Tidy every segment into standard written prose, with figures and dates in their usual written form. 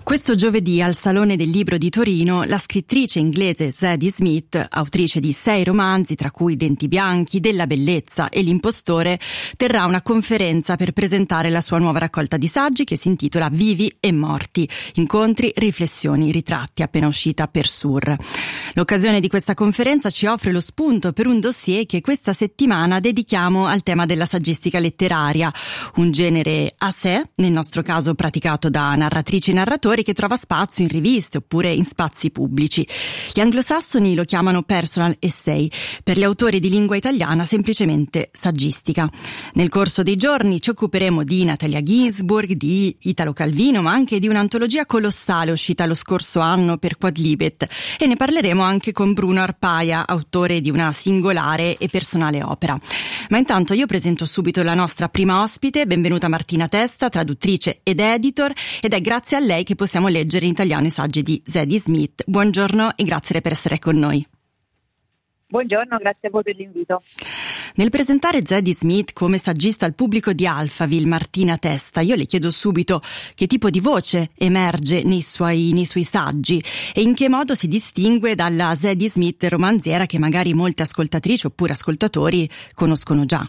Questo giovedì al Salone del Libro di Torino la scrittrice inglese Zadie Smith, autrice di 6 romanzi tra cui Denti bianchi, Della bellezza e L'impostore, terrà una conferenza per presentare la sua nuova raccolta di saggi che si intitola Vivi e morti, incontri, riflessioni, ritratti, appena uscita per Sur. L'occasione di questa conferenza ci offre lo spunto per un dossier che questa settimana dedichiamo al tema della saggistica letteraria, un genere a sé, nel nostro caso praticato da narratrici e narratori, che trova spazio in riviste oppure in spazi pubblici. Gli anglosassoni lo chiamano personal essay, per gli autori di lingua italiana semplicemente saggistica. Nel corso dei giorni ci occuperemo di Natalia Ginzburg, di Italo Calvino, ma anche di un'antologia colossale uscita lo scorso anno per Quadlibet, e ne parleremo anche con Bruno Arpaia, autore di una singolare e personale opera. Ma intanto io presento subito la nostra prima ospite. Benvenuta Martina Testa, traduttrice ed editor, ed è grazie a lei che possiamo leggere in italiano i saggi di Zadie Smith. Buongiorno e grazie per essere con noi. Buongiorno, grazie a voi per l'invito. Nel presentare Zadie Smith come saggista al pubblico di Alphaville, Martina Testa, io le chiedo subito che tipo di voce emerge nei suoi saggi e in che modo si distingue dalla Zadie Smith romanziera che magari molte ascoltatrici oppure ascoltatori conoscono già.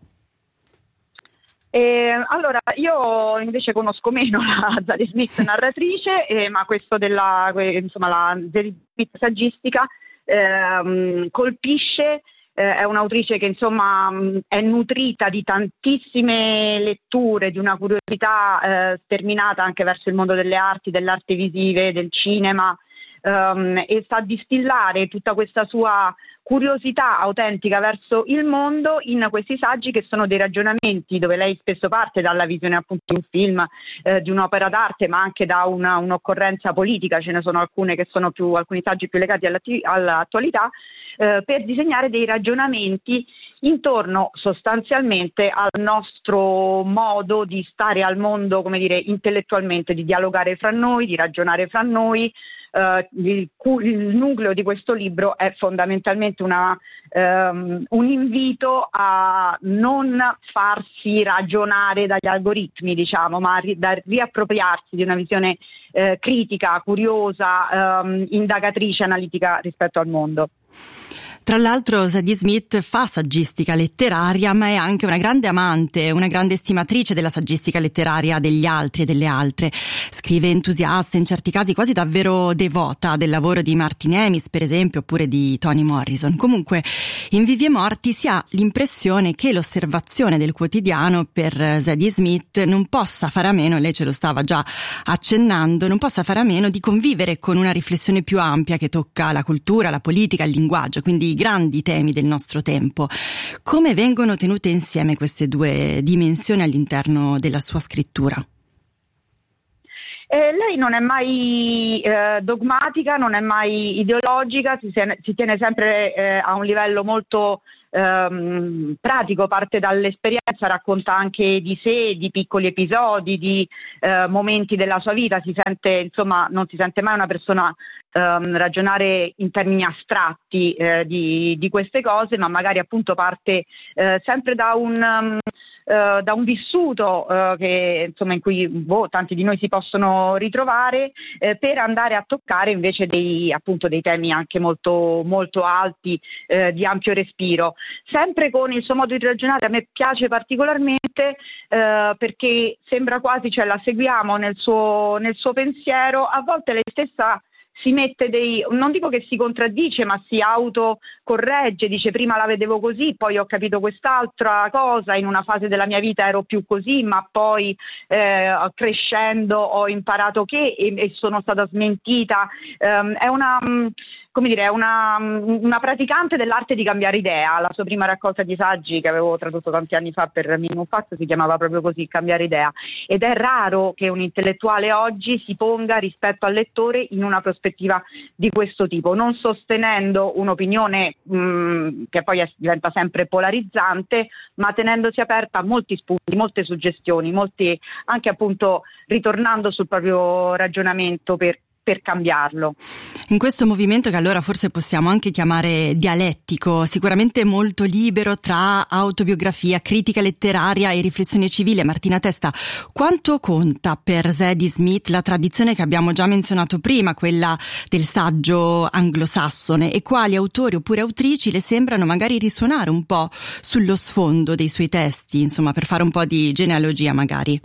Allora, io invece conosco meno la Zadie Smith narratrice, ma questo la Zadie Smith saggistica colpisce. È un'autrice che è nutrita di tantissime letture, di una curiosità sterminata anche verso il mondo delle arti, dell'arte visive, del cinema, e sa distillare tutta questa sua curiosità autentica verso il mondo in questi saggi, che sono dei ragionamenti dove lei spesso parte dalla visione appunto di un film, di un'opera d'arte, ma anche da un'occorrenza politica. Ce ne sono alcuni saggi più legati all'attualità, per disegnare dei ragionamenti intorno sostanzialmente al nostro modo di stare al mondo, come dire, intellettualmente, di dialogare fra noi, di ragionare fra noi. Il nucleo di questo libro è fondamentalmente un invito a non farsi ragionare dagli algoritmi, ma a riappropriarsi di una visione critica, curiosa, indagatrice, analitica rispetto al mondo. Tra l'altro Zadie Smith fa saggistica letteraria, ma è anche una grande amante, una grande estimatrice della saggistica letteraria degli altri e delle altre. Scrive entusiasta, in certi casi quasi davvero devota, del lavoro di Martin Amis, per esempio, oppure di Toni Morrison. Comunque, in Vivi e morti si ha l'impressione che l'osservazione del quotidiano per Zadie Smith non possa fare a meno, lei ce lo stava già accennando, non possa fare a meno di convivere con una riflessione più ampia che tocca la cultura, la politica, il linguaggio, quindi i grandi temi del nostro tempo. Come vengono tenute insieme queste due dimensioni all'interno della sua scrittura? Lei non è mai dogmatica, non è mai ideologica, si tiene sempre a un livello molto pratico, parte dall'esperienza, racconta anche di sé, di piccoli episodi, di momenti della sua vita. Non si sente mai una persona ragionare in termini astratti di queste cose, ma magari appunto parte sempre da un vissuto in cui tanti di noi si possono ritrovare, per andare a toccare invece dei temi anche molto, molto alti, di ampio respiro, sempre con il suo modo di ragionare. A me piace particolarmente perché sembra quasi, la seguiamo nel suo pensiero. A volte lei stessa si mette non dico che si contraddice, ma si autocorregge, dice: prima la vedevo così, poi ho capito quest'altra cosa, in una fase della mia vita ero più così, ma poi crescendo ho imparato e sono stata smentita. È una praticante dell'arte di cambiare idea. La sua prima raccolta di saggi, che avevo tradotto tanti anni fa per Minimum Fax, si chiamava proprio così, Cambiare idea. Ed è raro che un intellettuale oggi si ponga rispetto al lettore in una prospettiva di questo tipo, non sostenendo un'opinione che poi diventa sempre polarizzante, ma tenendosi aperta a molti spunti, molte suggestioni, anche appunto ritornando sul proprio ragionamento per per cambiarlo. In questo movimento, che allora forse possiamo anche chiamare dialettico, sicuramente molto libero tra autobiografia, critica letteraria e riflessione civile, Martina Testa, quanto conta per Zadie Smith la tradizione che abbiamo già menzionato prima, quella del saggio anglosassone, e quali autori oppure autrici le sembrano magari risuonare un po' sullo sfondo dei suoi testi, insomma, per fare un po' di genealogia magari?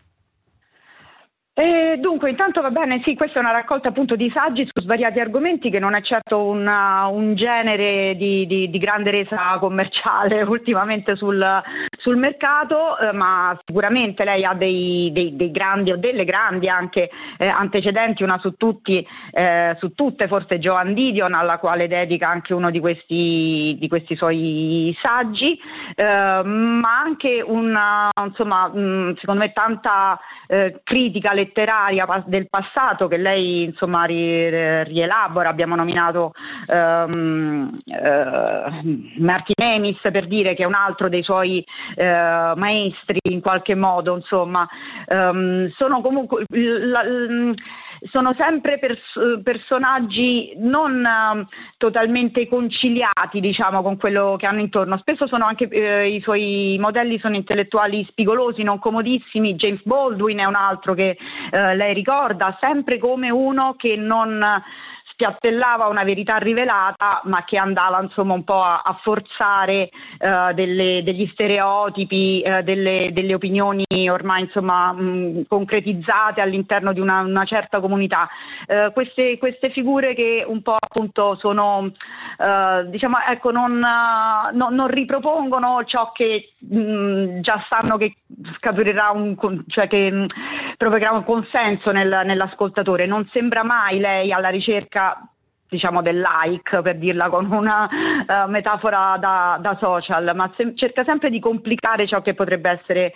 Dunque, intanto va bene, sì, questa è una raccolta appunto di saggi su svariati argomenti, che non è certo un genere di grande resa commerciale ultimamente sul mercato, ma sicuramente lei ha dei grandi o delle grandi anche antecedenti, una su tutte forse Joan Didion, alla quale dedica anche uno di questi suoi saggi, ma anche secondo me tanta critica letteraria del passato che lei insomma rielabora. Abbiamo nominato Martin Amis, per dire, che è un altro dei suoi maestri in qualche modo, insomma. Sono comunque sono sempre personaggi non totalmente conciliati, diciamo, con quello che hanno intorno. Spesso sono anche i suoi modelli sono intellettuali spigolosi, non comodissimi. James Baldwin è un altro che lei ricorda sempre come uno che non spiattellava una verità rivelata, ma che andava insomma un po' a forzare degli stereotipi, delle opinioni ormai insomma concretizzate all'interno di una certa comunità. Queste figure che un po' appunto sono diciamo, ecco, non ripropongono ciò che già sanno che scaturerà cioè che provocherà un consenso nell'ascoltatore. Non sembra mai lei alla ricerca, diciamo, del like, per dirla con una metafora da social, ma cerca sempre di complicare ciò che potrebbe essere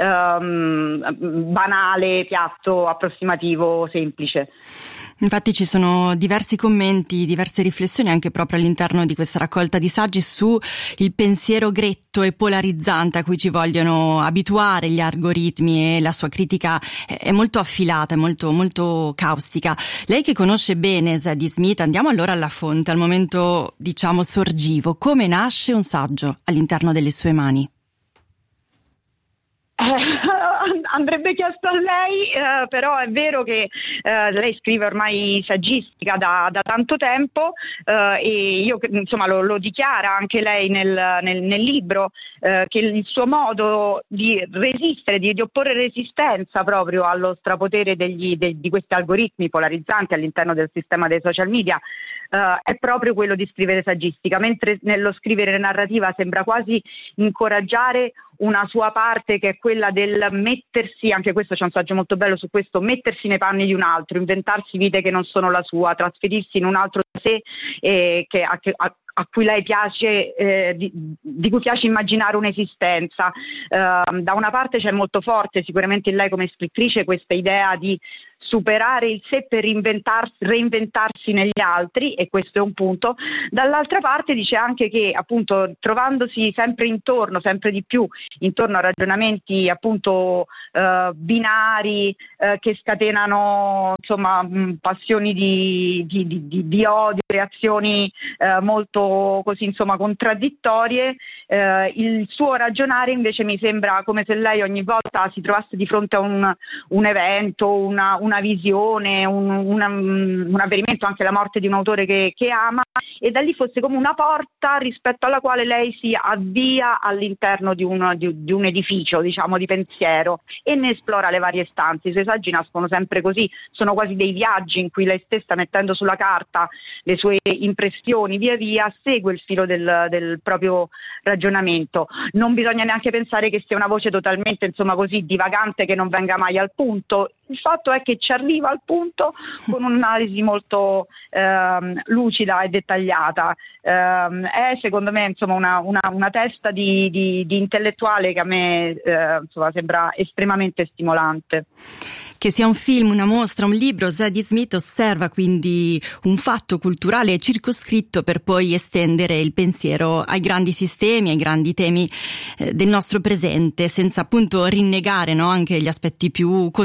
banale, piatto, approssimativo, semplice. Infatti ci sono diversi commenti, diverse riflessioni anche proprio all'interno di questa raccolta di saggi su il pensiero gretto e polarizzante a cui ci vogliono abituare gli algoritmi, e la sua critica è molto affilata, è molto, molto caustica. Lei che conosce bene Zadie Smith, andiamo allora alla fonte, al momento diciamo sorgivo. Come nasce un saggio all'interno delle sue mani? Andrebbe chiesto a lei, però è vero che lei scrive ormai saggistica da tanto tempo, e io insomma lo dichiara anche lei nel libro, che il suo modo di resistere, di opporre resistenza proprio allo strapotere di questi algoritmi polarizzanti all'interno del sistema dei social media è proprio quello di scrivere saggistica, mentre nello scrivere narrativa sembra quasi incoraggiare una sua parte, che è quella del mettersi, anche questo c'è un saggio molto bello su questo, mettersi nei panni di un altro, inventarsi vite che non sono la sua, trasferirsi in un altro sé a cui lei piace, di cui piace immaginare un'esistenza. Da una parte c'è molto forte sicuramente in lei come scrittrice questa idea di superare il sé per reinventarsi negli altri, e questo è un punto. Dall'altra parte dice anche che appunto trovandosi sempre di più intorno a ragionamenti appunto binari, che scatenano insomma passioni di odio, reazioni molto così insomma contraddittorie, il suo ragionare invece mi sembra come se lei ogni volta si trovasse di fronte a un evento, una visione, un avvenimento, anche la morte di un autore che ama, e da lì fosse come una porta rispetto alla quale lei si avvia all'interno di un edificio, diciamo, di pensiero, e ne esplora le varie stanze. I suoi saggi nascono sempre così, sono quasi dei viaggi in cui lei stessa, mettendo sulla carta le sue impressioni, via via segue il filo del proprio ragionamento. Non bisogna neanche pensare che sia una voce totalmente insomma così divagante, che non venga mai al punto. Il fatto è che ci arriva al punto con un'analisi molto lucida e dettagliata. È secondo me insomma una testa di intellettuale che a me insomma sembra estremamente stimolante. Che sia un film, una mostra, un libro, Zadie Smith osserva quindi un fatto culturale circoscritto per poi estendere il pensiero ai grandi sistemi, ai grandi temi del nostro presente, senza appunto rinnegare, no, anche gli aspetti più contraddittori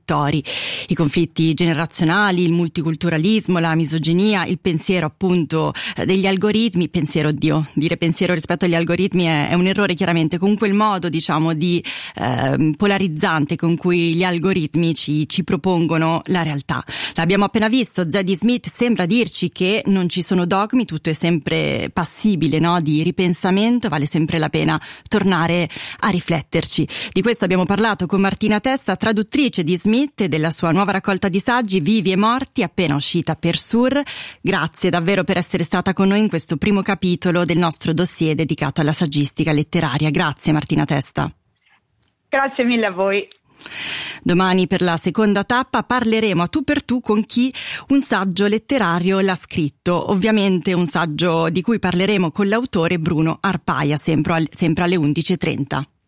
contraddittori. I conflitti generazionali, il multiculturalismo, la misoginia, il pensiero appunto degli algoritmi, dire pensiero rispetto agli algoritmi è un errore chiaramente, comunque il modo diciamo di polarizzante con cui gli algoritmi ci propongono la realtà. L'abbiamo appena visto, Zadie Smith sembra dirci che non ci sono dogmi, tutto è sempre passibile, no? Di ripensamento, vale sempre la pena tornare a rifletterci. Di questo abbiamo parlato con Martina Testa, traduttrice di Smith e della sua nuova raccolta di saggi Vivi e Morti, appena uscita per Sur. Grazie davvero per essere stata con noi in questo primo capitolo del nostro dossier dedicato alla saggistica letteraria. Grazie Martina Testa. Grazie mille a voi. Domani per la seconda tappa parleremo a tu per tu con chi un saggio letterario l'ha scritto, ovviamente un saggio di cui parleremo con l'autore Bruno Arpaia, sempre alle 11:30.